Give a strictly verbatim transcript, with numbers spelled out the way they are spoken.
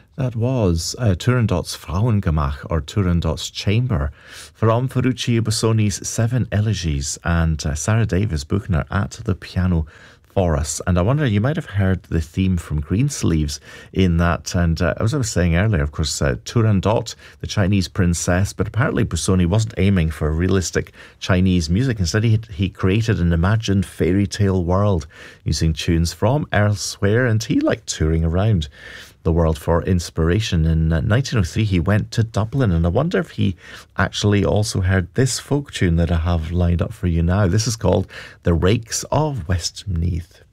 That was uh, Turandot's Frauengemach, or Turandot's Chamber, from Ferruccio Busoni's Seven Elegies, and uh, Sarah Davis Buchner at the piano for us. And I wonder, you might have heard the theme from Greensleeves in that. And uh, as I was saying earlier, of course, uh, Turandot, the Chinese princess, but apparently Busoni wasn't aiming for realistic Chinese music. Instead, he, he created an imagined fairy tale world using tunes from elsewhere, and he liked touring around the world for inspiration. In uh, nineteen oh three, he went to Dublin, and I wonder if he actually also heard this folk tune that I have lined up for you now. This is called The Rakes of Westmeath.